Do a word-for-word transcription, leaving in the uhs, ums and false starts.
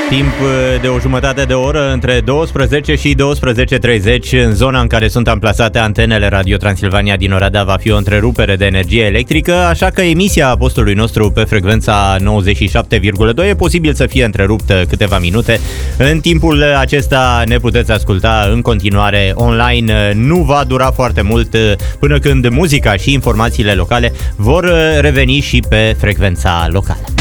Timp de o jumătate de oră între douăsprezece și douăsprezece și treizeci în zona în care sunt amplasate antenele Radio Transilvania din Oradea va fi o întrerupere de energie electrică, așa că emisia postului nostru pe frecvența nouăzeci și șapte virgulă doi e posibil să fie întreruptă câteva minute. În timpul acesta ne puteți asculta în continuare online. Nu va dura foarte mult până când muzica și informațiile locale vor reveni și pe frecvența locală.